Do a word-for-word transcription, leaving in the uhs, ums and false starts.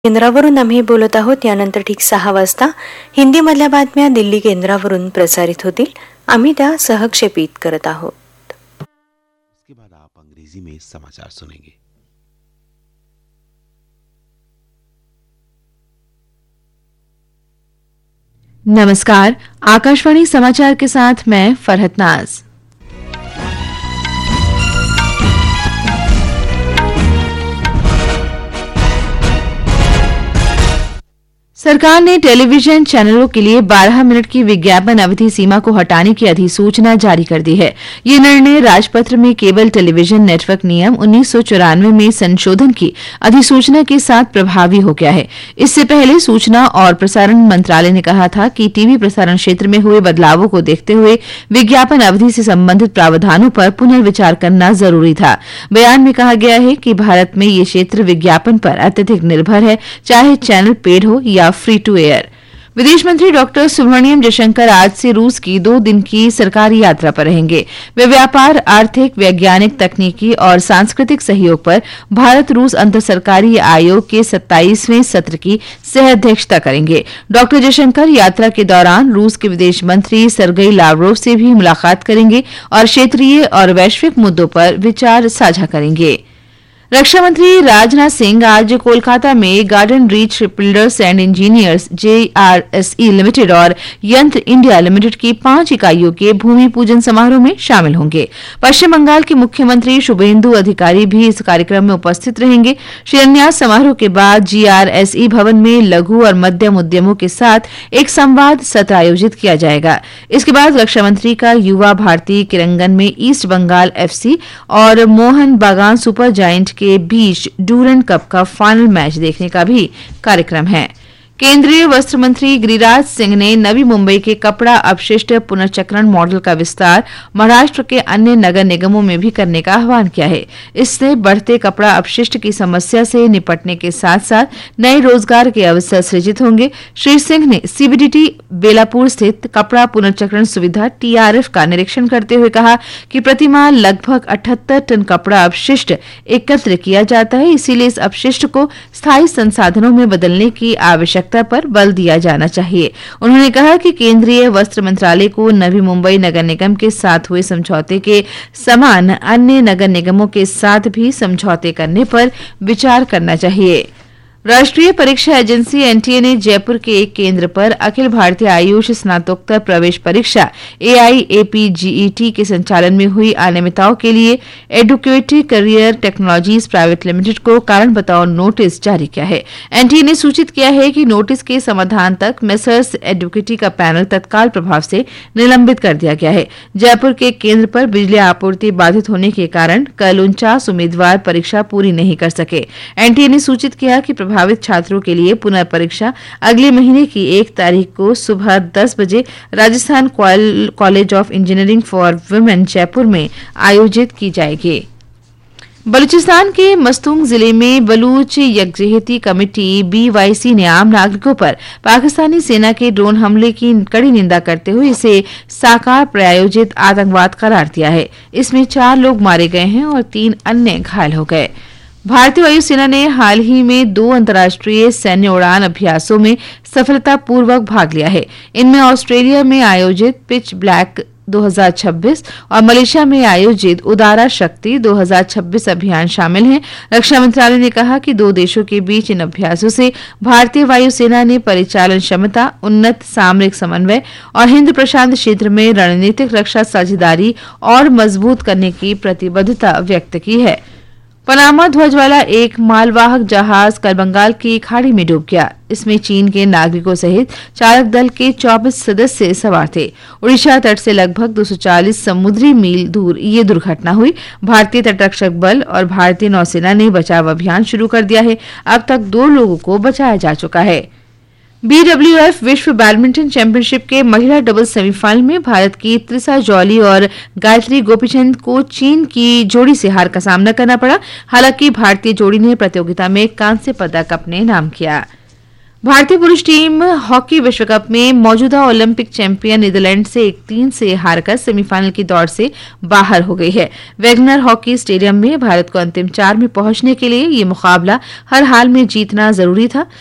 केंद्रावरून आम्ही बोलत आहोत. यानंतर ठीक सहा वाजता हिंदीमधल्या बातम्या दिल्ली केंद्रावरून प्रसारित होतील. आम्ही त्या सहक्षेपित करत आहोत. उसके बाद आप अंग्रेजी में समाचार सुनेंगे. नमस्कार, आकाशवाणी समाचार के साथ मैं फरहत नाज. सरकार ने टेलीविजन चैनलों के लिए बारह मिनट की विज्ञापन अवधि सीमा को हटाने की अधिसूचना जारी कर दी है. ये निर्णय राजपत्र में केबल टेलीविजन नेटवर्क नियम उन्नीस सौ चौरानवे में संशोधन की अधिसूचना के साथ प्रभावी हो गया है. इससे पहले सूचना और प्रसारण मंत्रालय ने कहा था कि टीवी प्रसारण क्षेत्र में हुए बदलावों को देखते हुए विज्ञापन अवधि से संबंधित प्रावधानों पर पुनर्विचार करना जरूरी था. बयान में कहा गया है कि भारत में ये क्षेत्र विज्ञापन पर अत्यधिक निर्भर है, चाहे चैनल पेड हो या फ्री टू एयर. विदेश मंत्री डॉक्टर सुब्रमण्यम जयशंकर आज से रूस की दो दिन की सरकारी यात्रा पर रहेंगे. वे व्यापार, आर्थिक, वैज्ञानिक, तकनीकी और सांस्कृतिक सहयोग पर भारत रूस अंतर सरकारी आयोग के सत्ताईसवें सत्र की सह अध्यक्षता करेंगे. डॉक्टर जयशंकर यात्रा के दौरान रूस के विदेश मंत्री सरगई लावरोव से भी मुलाकात करेंगे और क्षेत्रीय और वैश्विक मुद्दों पर विचार साझा करेंगे. रक्षा मंत्री राजनाथ सिंह आज कोलकाता में garden reach shipbuilders and engineers जेआरएसई limited और यंत्र इंडिया लिमिटेड की पांच इकाइयों के भूमि पूजन समारोह में शामिल होंगे. पश्चिम बंगाल के मुख्यमंत्री शुभेंदु अधिकारी भी इस कार्यक्रम में उपस्थित रहेंगे. शिलान्यास समारोह के बाद जीआरएसई भवन में लघु और मध्यम उद्यमों के साथ एक संवाद सत्र आयोजित किया जाएगा. इसके बाद रक्षा मंत्री का युवा भारती किरंगन में ईस्ट बंगाल एफसी और मोहन बागान सुपर जायंट के बीच डूरन कप का फाइनल मैच देखने का भी कार्यक्रम है. केंद्रीय वस्त्र मंत्री गिरिराज सिंह ने नवी मुंबई के कपड़ा अपशिष्ट पुनर्चक्रण मॉडल का विस्तार महाराष्ट्र के अन्य नगर निगमों में भी करने का आह्वान किया है. इससे बढ़ते कपड़ा अपशिष्ट की समस्या से निपटने के साथ साथ नए रोजगार के अवसर सृजित होंगे. श्री सिंह ने सीबीडीटी बेलापुर स्थित कपड़ा पुनर्चक्रण सुविधा टीआरएफ का निरीक्षण करते हुए कहा कि प्रतिमाह लगभग अठहत्तर टन कपड़ा अपशिष्ट एकत्र किया जाता है. इसीलिए इस अपशिष्ट को स्थायी संसाधनों में बदलने की आवश्यकता पर बल दिया जाना चाहिए. उन्होंने कहा कि केंद्रीय वस्त्र मंत्रालय को नवी मुंबई नगर निगम के साथ हुए समझौते के समान अन्य नगर निगमों के साथ भी समझौते करने पर विचार करना चाहिए. राष्ट्रीय परीक्षा एजेंसी एनटीए ने जयपुर के एक केंद्र पर अखिल भारतीय आयुष स्नातकोत्तर प्रवेश परीक्षा एआईएपीजीईटी के संचालन में हुई अनियमितताओं के लिए educative career technologies private limited को कारण बताओ नोटिस जारी किया है. एनटीए ने सूचित किया है कि नोटिस के समाधान तक मेसर्स एडुकेटी का पैनल तत्काल प्रभाव से निलंबित कर दिया गया है. जयपुर के केंद्र पर बिजली आपूर्ति बाधित होने के कारण कल उनचास उम्मीदवार परीक्षा पूरी नहीं कर सके. एनटीए ने सूचित किया कि प्रभावित छात्रों के लिए पुनः परीक्षा अगले महीने की एक तारीख को सुबह दस बजे Rajasthan college of engineering for women Jaipur में आयोजित की जाएगी. बलूचिस्तान के मस्तूंग जिले में बलूच यकजहती कमेटी बीवाईसी ने आम नागरिकों पर पाकिस्तानी सेना के ड्रोन हमले की कड़ी निंदा करते हुए इसे साकार प्रायोजित आतंकवाद करार दिया है. इसमें चार लोग मारे गए हैं और तीन अन्य घायल हो गए. भारतीय वायुसेना ने हाल ही में दो अंतर्राष्ट्रीय सैन्य उड़ान अभ्यासों में सफलतापूर्वक भाग लिया है. इनमें ऑस्ट्रेलिया में आयोजित पिच ब्लैक दो हज़ार छब्बीस और मलेशिया में आयोजित उदारा शक्ति दो हज़ार छब्बीस अभियान शामिल हैं. रक्षा मंत्रालय ने कहा कि दो देशों के बीच इन अभ्यासों से भारतीय वायुसेना ने परिचालन क्षमता, उन्नत सामरिक समन्वय और हिंद प्रशांत क्षेत्र में रणनीतिक रक्षा साझेदारी और मजबूत करने की प्रतिबद्धता व्यक्त की है. पनामा ध्वज वाला एक मालवाहक जहाज कल बंगाल की खाड़ी में डूब गया. इसमें चीन के नागरिकों सहित चालक दल के चौबीस सदस्य सवार थे. उड़ीसा तट से लगभग दो सौ चालीस समुद्री मील दूर ये दुर्घटना हुई. भारतीय तटरक्षक बल और भारतीय नौसेना ने बचाव अभियान शुरू कर दिया है. अब तक दो लोगों को बचाया जा चुका है. बीडब्ल्यूएफ विश्व बैडमिंटन चैंपियनशिप के महिला डबल्स सेमीफाइनल में भारत की त्रिसा जॉली और गायत्री गोपीचंद को चीन की जोड़ी से हार का सामना करना पड़ा. हालांकि भारतीय जोड़ी ने प्रतियोगिता में कांस्य पदक अपने नाम किया. भारतीय पुरुष टीम हॉकी विश्व कप में मौजूदा ओलंपिक चैंपियन नीदरलैंड से एक तीन से हारकर सेमीफाइनल की दौड़ से बाहर हो गई है। वेगनर हॉकी स्टेडियम में भारत को अंतिम चार में पहुंचने के लिए ये मुकाबला हर हाल में जीतना जरूरी था।